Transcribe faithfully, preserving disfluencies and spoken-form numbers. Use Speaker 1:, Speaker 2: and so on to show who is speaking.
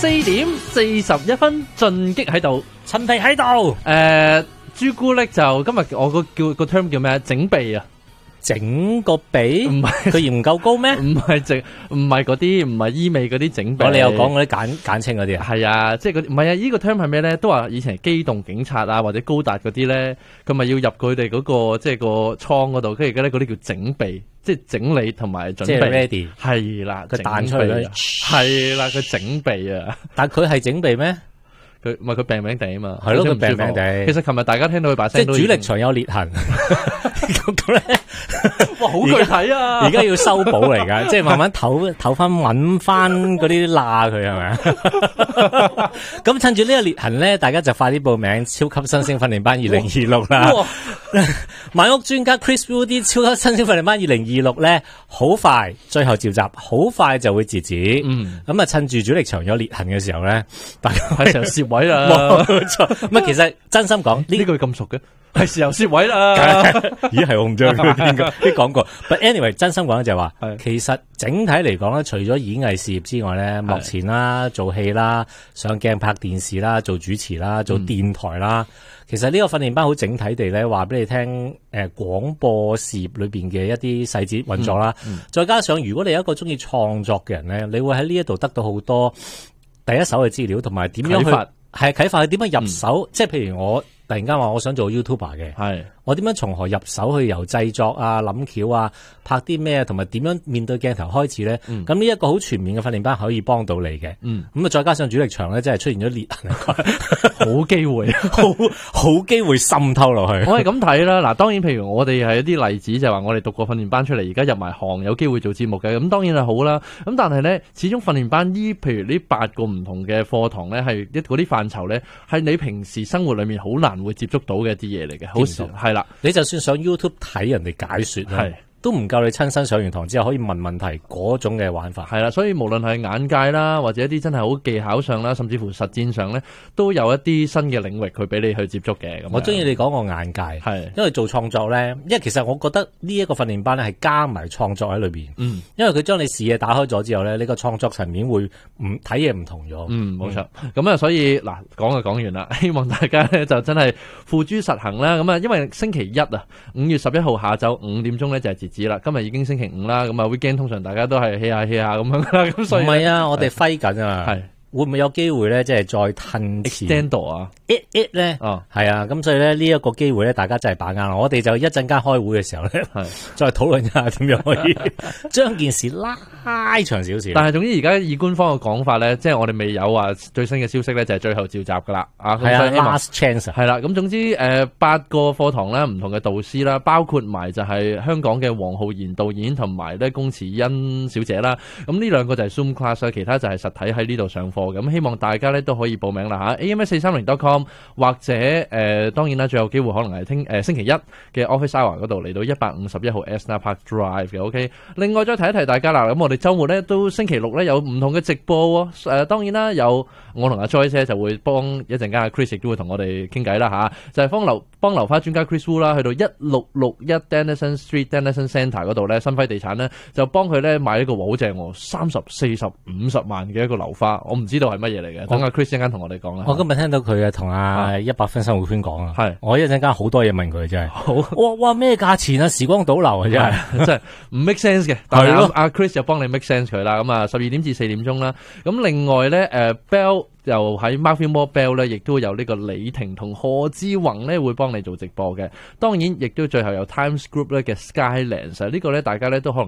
Speaker 1: 四點四十一分，進擊喺度，
Speaker 2: 陳皮喺度。
Speaker 1: 誒，朱古力就今日我個叫個 term 叫咩？整鼻啊！
Speaker 2: 整個鼻
Speaker 1: 唔係
Speaker 2: 佢鹽唔夠高咩？
Speaker 1: 唔係整，唔係嗰啲，唔係醫美嗰啲整鼻。
Speaker 2: 我哋有講嗰啲簡簡稱嗰啲啊。
Speaker 1: 係啊，即係嗰啲唔係啊，呢個 term 係咩咧？都話以前係機動警察啊，或者高達嗰啲咧，佢咪要入佢哋嗰個即係個倉嗰度，跟住而家咧嗰啲叫整鼻，即係整理同埋準備。
Speaker 2: 即係 ready。
Speaker 1: 係啦，
Speaker 2: 佢彈出嚟。
Speaker 1: 係啦，佢整鼻啊！
Speaker 2: 但佢係整鼻咩？
Speaker 1: 佢唔係佢病病地啊嘛，
Speaker 2: 係咯，佢病病地。
Speaker 1: 其實琴日大家聽到佢把聲，
Speaker 2: 即係主力場有裂痕，咁咧，
Speaker 1: 哇，好具體啊！
Speaker 2: 而家要修補嚟噶，即係慢慢唞唞翻穩翻嗰啲罅佢係咪啊？咁趁住呢個裂痕咧，大家就快啲報名超級新星訓練班二零二六啦！買屋專家 Chris Wu 啲超級新星訓練班二零二六咧，好快最後召集，好快就會截止。嗯，咁啊，趁住主力場有裂痕嘅時候咧，大家
Speaker 1: 係時候攝位啦。
Speaker 2: 冇錯，唔係其實真心講呢
Speaker 1: 句咁熟嘅，係時候攝位啦。
Speaker 2: 咦，係我唔知邊個啲講過。But anyway， 真心講就係話，其實整體嚟講咧，除咗演藝事業之外咧，幕前啦、做戲啦、上鏡拍電視啦、做主持啦、做電台啦，嗯、其實呢個訓練班好整體地咧，話俾你聽，誒、呃、廣播事業裏邊嘅一啲細節運作啦，嗯嗯、再加上如果你有一個中意創作嘅人咧，你會喺呢一度得到好多第一手嘅資料，同埋點樣去係啟發佢點樣入手，嗯、即係譬如我突然間話我想做 YouTuber 嘅，係我點樣從何入手去由製作啊、諗橋啊、拍啲咩，同埋點樣面對鏡頭開始咧？咁呢一個好全面嘅訓練班可以幫到你嘅。咁、嗯、啊再加上主力場咧，真係出現咗裂痕，好機會，好好機會滲透落去。我係咁睇啦。嗱，當然譬如我哋係一啲例子，就係話我哋讀過訓練班出嚟，而家入埋行有機會做節目嘅，咁當然係好啦。咁但係咧，始終訓練班呢，譬如呢八個唔同嘅課堂咧，係一嗰啲範疇咧，係你平時生活裏面好難會接觸到嘅一啲嘢嚟嘅，好少係啦。你就算上 YouTube 睇人哋解說，係都唔夠你親身上完堂之後可以問問題嗰種嘅玩法。係啦，所以無論係眼界啦，或者一啲真係好技巧上啦，甚至乎實戰上咧，都有一啲新嘅領域去俾你去接觸嘅。咁我中意你講個眼界，係因為做創作咧，因為其實我覺得呢一個訓練班咧係加埋創作喺裏邊。嗯，因為佢將你視野打開咗之後咧，你個創作層面會唔睇嘢唔同咗。嗯，冇錯。咁啊、嗯，所以嗱講就講完啦，希望大家咧就真係付諸實行啦。咁啊，因為星期一啊，五月十一號下晝五點鐘咧就係截止啦。今日已經星期五啦，咁啊 weekend 通常大家都係 hea 下 hea 下咁樣啦。咁所以唔係啊，我哋揮緊啊。係。會唔會有機會咧，即係再褪前 extend 啊 ？it it 咧，哦，係啊，咁所以咧呢一個機會咧，大家真係把握啦。我哋就一陣間開會嘅時候咧，係再討論一下點樣可以將件事拉長少少。但係總之而家以官方嘅講法咧，即係我哋未有話最新嘅消息咧，就係最後召集噶啦。啊，係啊 ，last chance 係啦。咁總之誒，八個課堂啦，唔同嘅導師啦，包括埋就係香港嘅黃浩然導演同埋咧龔慈恩小姐啦。咁呢兩個就係 Zoom class 啦，其他就係實體喺呢度上課。咁希望大家咧都可以報名啦吓 ，A M S 四三零 dot com 或者誒、呃，當然啦，最後機會可能係聽誒星期一嘅 Office Hour 嗰度嚟到一百五十一號 Esna Park Drive 嘅 ，OK。另外再提一提大家啦，咁我哋周末咧都星期六咧有唔同嘅直播喎，誒、呃，當然啦，有我同阿 Joyce 就會幫一陣間阿 Chris 亦都會同我哋傾偈啦吓，就係、是、幫流幫流花專家 Chris Wu 啦，去到一六六一 Dennison Street Dennison Centre 嗰度咧，新輝地產咧就幫佢咧買一個好正喎，三十四十五十萬嘅一個樓花，我唔知道係乜嘢嚟嘅，等阿 Chris 一陣間同我哋講啦。我今日聽到佢嘅同阿一百分生活圈講啊，係我一陣間好多嘢問佢真係，好哇哇咩價錢啊？時光倒流啊真係，真係唔 make sense 嘅。係咯，阿 Chris 就幫你 make sense 佢啦。咁啊，十二點至四點鐘啦。咁另外咧，誒 Bell 又喺 Marvin Moore Bell 咧，亦都有呢個李婷同何之宏咧會幫你做直播嘅。當然，亦都最後有 Times Group 咧嘅 Skylands 呢個咧，大家咧都可能。